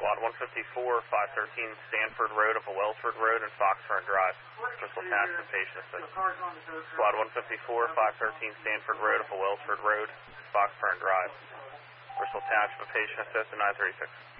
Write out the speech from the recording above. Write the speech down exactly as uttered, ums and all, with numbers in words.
Squad one fifty-four, five thirteen Stanford Road up a Wellsford Road and Foxfern Drive. Bristol attached to patient assist. Squad one fifty-four, five thirteen Stanford Road up a Wellsford Road, Foxfern Drive. Bristol attached to patient assist and nine three six.